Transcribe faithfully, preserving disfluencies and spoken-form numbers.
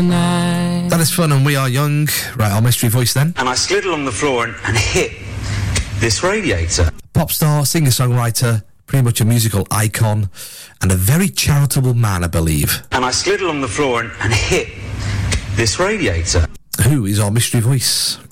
That is fun, and we are young. Right, our mystery voice then. And I slid along the floor and, and hit this radiator. Pop star, singer-songwriter, pretty much a musical icon, and a very charitable man, I believe. And I slid along the floor and, and hit this radiator. Who is our mystery voice?